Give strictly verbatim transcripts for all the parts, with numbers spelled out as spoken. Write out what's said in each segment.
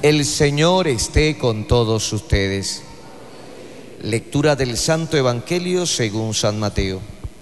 El Señor esté con todos ustedes. Lectura del Santo Evangelio según San Mateo.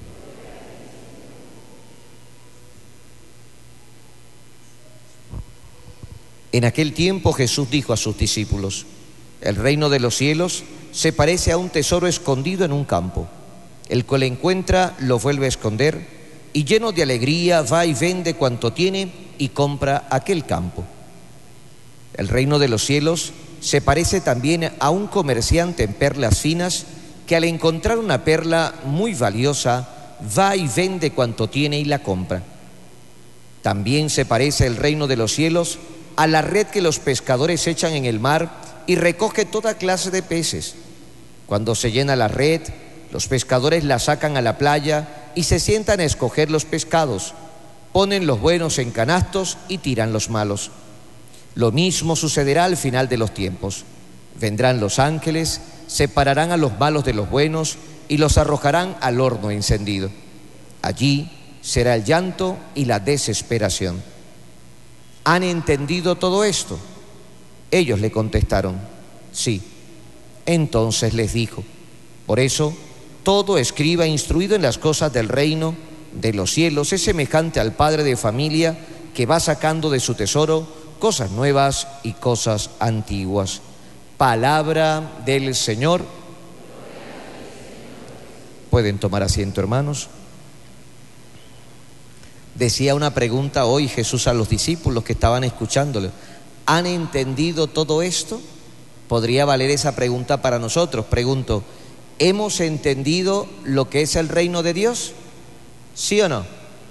En aquel tiempo Jesús dijo a sus discípulos: el reino de los cielos se parece a un tesoro escondido en un campo. El que lo encuentra lo vuelve a esconder y lleno de alegría va y vende cuanto tiene y compra aquel campo. El reino de los cielos se parece también a un comerciante en perlas finas que al encontrar una perla muy valiosa va y vende cuanto tiene y la compra. También se parece el reino de los cielos a la red que los pescadores echan en el mar y recoge toda clase de peces. Cuando se llena la red, los pescadores la sacan a la playa y se sientan a escoger los pescados. Ponen los buenos en canastos y tiran los malos. Lo mismo sucederá al final de los tiempos. Vendrán los ángeles, separarán a los malos de los buenos y los arrojarán al horno encendido. Allí será el llanto y la desesperación. ¿Han entendido todo esto? Ellos le contestaron: sí. Entonces les dijo: por eso, todo escriba instruido en las cosas del reino de los cielos es semejante al padre de familia que va sacando de su tesoro cosas nuevas y cosas antiguas. Palabra del Señor. Pueden tomar asiento, hermanos. Decía una pregunta hoy Jesús a los discípulos que estaban escuchándole: ¿han entendido todo esto? Podría valer esa pregunta para nosotros. Pregunto: ¿hemos entendido lo que es el reino de Dios? ¿Sí o no?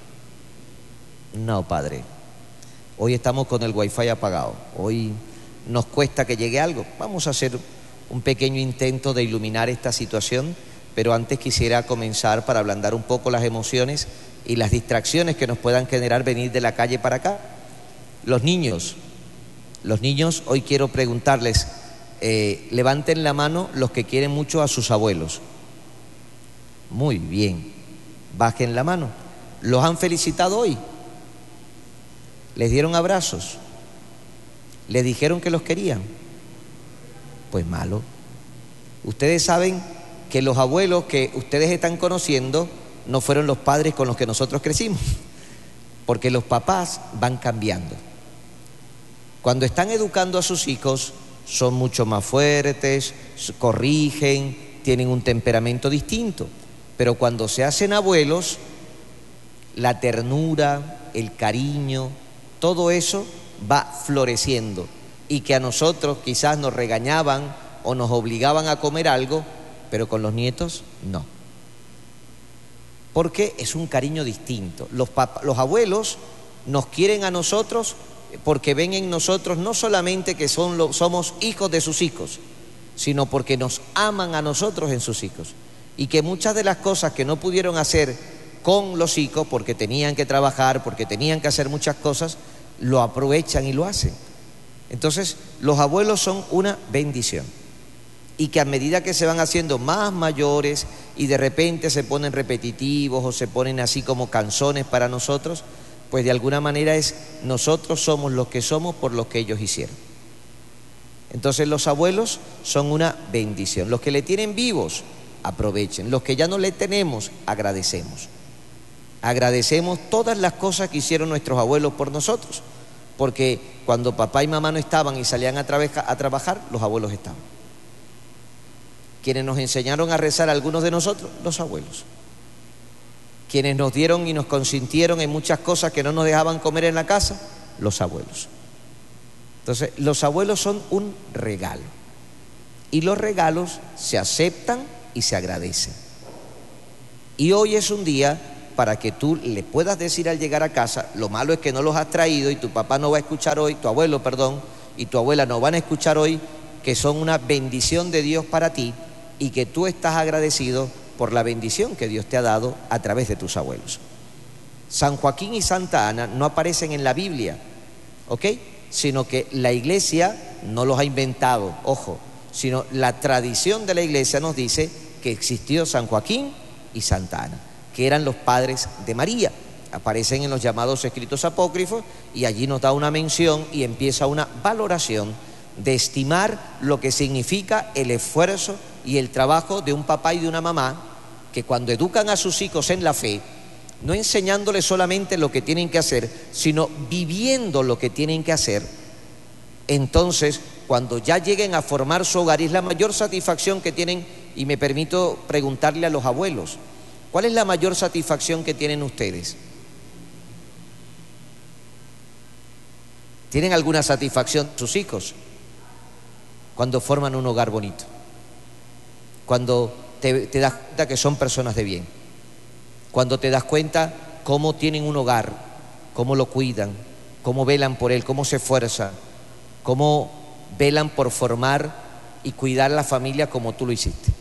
No, Padre. Hoy estamos con el wifi apagado. Hoy nos cuesta que llegue algo. Vamos a hacer un pequeño intento de iluminar esta situación, pero antes quisiera comenzar para ablandar un poco las emociones y las distracciones que nos puedan generar venir de la calle para acá. Los niños, los niños, hoy quiero preguntarles, eh, levanten la mano los que quieren mucho a sus abuelos. Muy bien, bajen la mano. ¿Los han felicitado hoy? ¿Les dieron abrazos? ¿Les dijeron que los querían? Pues malo. Ustedes saben que los abuelos que ustedes están conociendo no fueron los padres con los que nosotros crecimos, porque los papás van cambiando. Cuando están educando a sus hijos son mucho más fuertes, corrigen, tienen un temperamento distinto, pero cuando se hacen abuelos, la ternura, el cariño, todo eso va floreciendo, y que a nosotros quizás nos regañaban o nos obligaban a comer algo, pero con los nietos no. Porque es un cariño distinto. Los, los abuelos nos quieren a nosotros porque ven en nosotros no solamente que son lo, somos hijos de sus hijos, sino porque nos aman a nosotros en sus hijos. Y que muchas de las cosas que no pudieron hacer con los hijos, porque tenían que trabajar, porque tenían que hacer muchas cosas, lo aprovechan y lo hacen. Entonces, los abuelos son una bendición. Y que a medida que se van haciendo más mayores y de repente se ponen repetitivos o se ponen así como canzones para nosotros, pues de alguna manera es nosotros somos los que somos por lo que ellos hicieron. Entonces los abuelos son una bendición. Los que le tienen vivos, aprovechen. Los que ya no le tenemos, agradecemos. Agradecemos todas las cosas que hicieron nuestros abuelos por nosotros, porque cuando papá y mamá no estaban y salían a, a trabajar, los abuelos estaban. Quienes nos enseñaron a rezar a algunos de nosotros, los abuelos. Quienes nos dieron y nos consintieron en muchas cosas que no nos dejaban comer en la casa, los abuelos. Entonces, los abuelos son un regalo. Y los regalos se aceptan y se agradecen. Y hoy es un día para que tú le puedas decir al llegar a casa: lo malo es que no los has traído y tu papá no va a escuchar hoy, tu abuelo, perdón, y tu abuela no van a escuchar hoy, que son una bendición de Dios para ti, y que tú estás agradecido por la bendición que Dios te ha dado a través de tus abuelos. San Joaquín y Santa Ana no aparecen en la Biblia, ¿ok? Sino que la Iglesia no los ha inventado, ojo, sino la tradición de la Iglesia nos dice que existió San Joaquín y Santa Ana, que eran los padres de María. Aparecen en los llamados escritos apócrifos y allí nos da una mención y empieza una valoración de estimar lo que significa el esfuerzo y el trabajo de un papá y de una mamá que cuando educan a sus hijos en la fe, no enseñándoles solamente lo que tienen que hacer, sino viviendo lo que tienen que hacer. Entonces, cuando ya lleguen a formar su hogar, es la mayor satisfacción que tienen, y me permito preguntarle a los abuelos, ¿cuál es la mayor satisfacción que tienen ustedes? ¿Tienen alguna satisfacción sus hijos? Cuando forman un hogar bonito, cuando te, te das cuenta que son personas de bien, cuando te das cuenta cómo tienen un hogar, cómo lo cuidan, cómo velan por él, cómo se esfuerzan, cómo velan por formar y cuidar la familia como tú lo hiciste.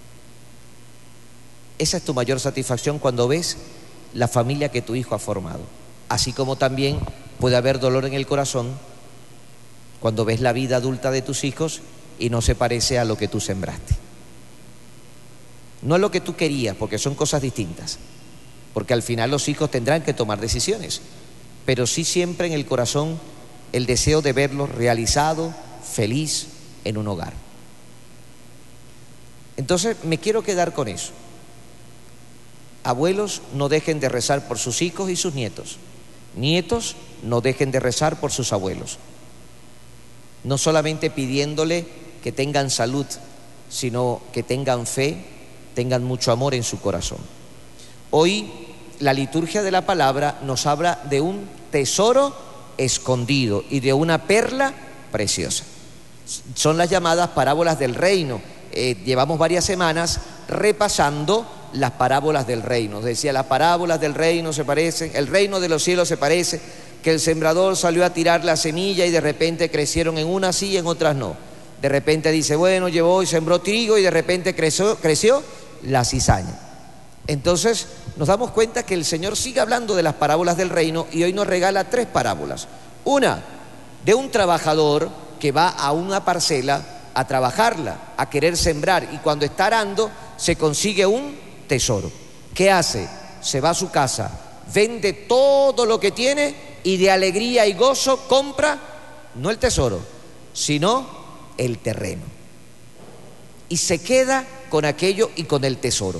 Esa es tu mayor satisfacción cuando ves la familia que tu hijo ha formado. Así como también puede haber dolor en el corazón cuando ves la vida adulta de tus hijos y no se parece a lo que tú sembraste. No a lo que tú querías, porque son cosas distintas. Porque al final los hijos tendrán que tomar decisiones, pero sí siempre en el corazón el deseo de verlos realizado, feliz en un hogar. Entonces me quiero quedar con eso. Abuelos, no dejen de rezar por sus hijos y sus nietos. Nietos, no dejen de rezar por sus abuelos. No solamente pidiéndole que tengan salud, sino que tengan fe, tengan mucho amor en su corazón. Hoy la liturgia de la palabra nos habla de un tesoro escondido y de una perla preciosa. Son las llamadas parábolas del reino. Eh, llevamos varias semanas repasando las parábolas del reino. Decía, las parábolas del reino se parecen, el reino de los cielos se parece, que el sembrador salió a tirar la semilla y de repente crecieron en unas sí y en otras no. De repente dice, bueno, llevó y sembró trigo y de repente creció, creció la cizaña. Entonces nos damos cuenta que el Señor sigue hablando de las parábolas del reino y hoy nos regala tres parábolas. Una, de un trabajador que va a una parcela a trabajarla, a querer sembrar, y cuando está arando se consigue un tesoro. ¿Qué hace? Se va a su casa, vende todo lo que tiene y de alegría y gozo compra no el tesoro, sino el terreno. Y se queda con aquello y con el tesoro.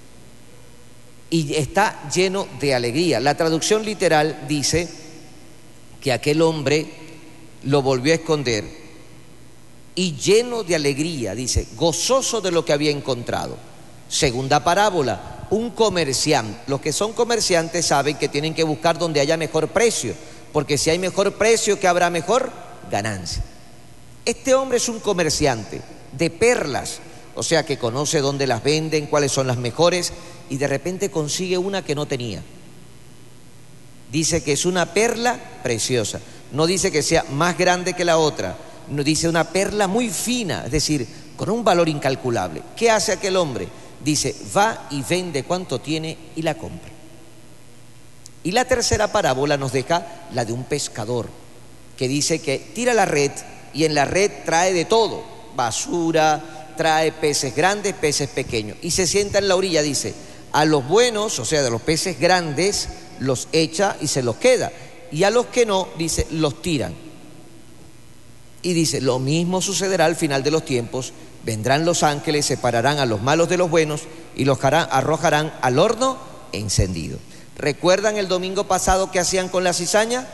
Y está lleno de alegría. La traducción literal dice que aquel hombre lo volvió a esconder y lleno de alegría, dice, gozoso de lo que había encontrado. Segunda parábola, un comerciante. Los que son comerciantes saben que tienen que buscar donde haya mejor precio, porque si hay mejor precio, ¿qué habrá? Mejor ganancia. Este hombre es un comerciante de perlas, o sea que conoce dónde las venden, cuáles son las mejores, y de repente consigue una que no tenía. Dice que es una perla preciosa. No dice que sea más grande que la otra, no, dice una perla muy fina, es decir, con un valor incalculable. ¿Qué hace aquel hombre? Dice, va y vende cuanto tiene y la compra. Y la tercera parábola nos deja la de un pescador que dice que tira la red y en la red trae de todo, basura, trae peces grandes, peces pequeños, y se sienta en la orilla. Dice, a los buenos, o sea, de los peces grandes, los echa y se los queda, y a los que no, dice, los tiran. Y dice, lo mismo sucederá al final de los tiempos. Vendrán los ángeles, separarán a los malos de los buenos y los arrojarán al horno encendido. ¿Recuerdan el domingo pasado qué hacían con la cizaña?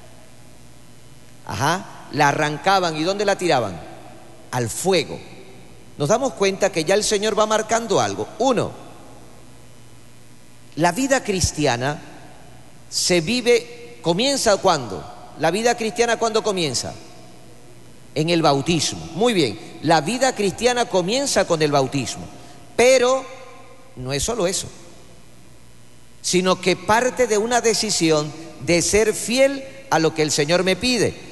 Ajá, la arrancaban. ¿Y dónde la tiraban? Al fuego. Nos damos cuenta que ya el Señor va marcando algo. Uno, la vida cristiana se vive, ¿comienza cuándo? La vida cristiana, ¿cuándo comienza? En el bautismo. Muy bien, la vida cristiana comienza con el bautismo, pero no es solo eso, sino que parte de una decisión de ser fiel a lo que el Señor me pide.